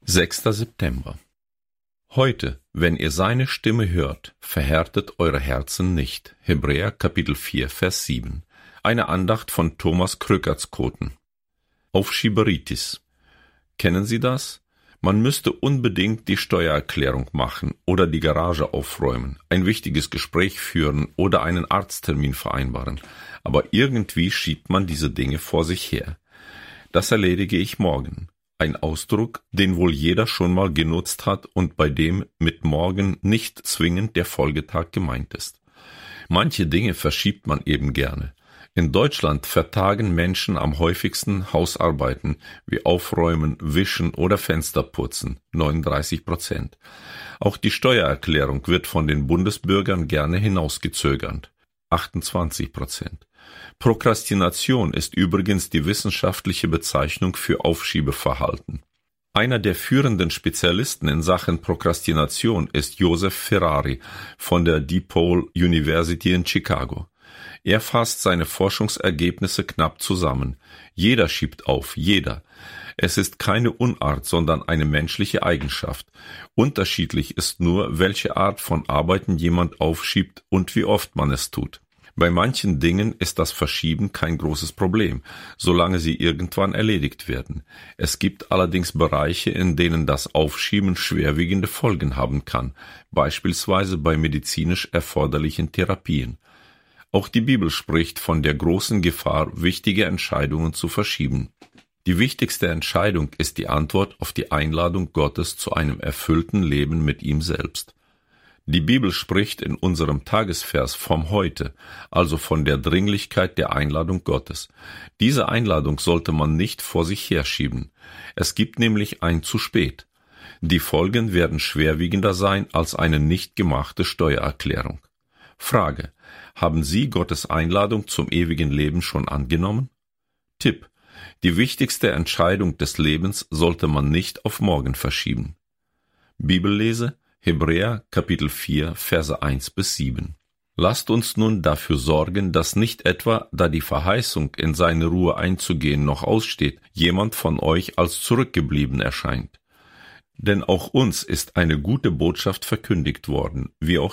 6. September. Heute, wenn ihr seine Stimme hört, verhärtet eure Herzen nicht. Hebräer Kapitel 4, Vers 7. Eine Andacht von Thomas Krökertskoten. Aufschieberitis. Kennen Sie das? Man müsste unbedingt die Steuererklärung machen oder die Garage aufräumen, ein wichtiges Gespräch führen oder einen Arzttermin vereinbaren. Aber irgendwie schiebt man diese Dinge vor sich her. Das erledige ich morgen. Ein Ausdruck, den wohl jeder schon mal genutzt hat und bei dem mit morgen nicht zwingend der Folgetag gemeint ist. Manche Dinge verschiebt man eben gerne. In Deutschland vertagen Menschen am häufigsten Hausarbeiten wie Aufräumen, Wischen oder Fensterputzen, 39%. Auch die Steuererklärung wird von den Bundesbürgern gerne hinausgezögert, 28%. Prokrastination ist übrigens die wissenschaftliche Bezeichnung für Aufschiebeverhalten. Einer der führenden Spezialisten in Sachen Prokrastination ist Joseph Ferrari von der DePaul University in Chicago. Er fasst seine Forschungsergebnisse knapp zusammen. Jeder schiebt auf, jeder. Es ist keine Unart, sondern eine menschliche Eigenschaft. Unterschiedlich ist nur, welche Art von Arbeiten jemand aufschiebt und wie oft man es tut. Bei manchen Dingen ist das Verschieben kein großes Problem, solange sie irgendwann erledigt werden. Es gibt allerdings Bereiche, in denen das Aufschieben schwerwiegende Folgen haben kann, beispielsweise bei medizinisch erforderlichen Therapien. Auch die Bibel spricht von der großen Gefahr, wichtige Entscheidungen zu verschieben. Die wichtigste Entscheidung ist die Antwort auf die Einladung Gottes zu einem erfüllten Leben mit ihm selbst. Die Bibel spricht in unserem Tagesvers vom Heute, also von der Dringlichkeit der Einladung Gottes. Diese Einladung sollte man nicht vor sich herschieben. Es gibt nämlich ein zu spät. Die Folgen werden schwerwiegender sein als eine nicht gemachte Steuererklärung. Frage: Haben Sie Gottes Einladung zum ewigen Leben schon angenommen? Tipp: Die wichtigste Entscheidung des Lebens sollte man nicht auf morgen verschieben. Bibellese: Hebräer Kapitel 4, Verse 1-7. Lasst uns nun dafür sorgen, dass nicht etwa, da die Verheißung, in seine Ruhe einzugehen, noch aussteht, jemand von euch als zurückgeblieben erscheint. Denn auch uns ist eine gute Botschaft verkündigt worden, wie auch